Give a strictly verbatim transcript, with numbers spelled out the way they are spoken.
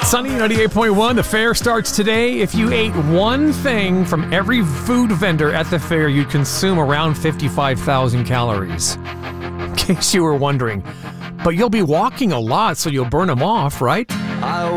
Sunny ninety-eight point one, the fair starts today. If you ate one thing from every food vendor at the fair, you'd consume around fifty-five thousand calories. In case you were wondering. But you'll be walking a lot, so you'll burn them off, right? I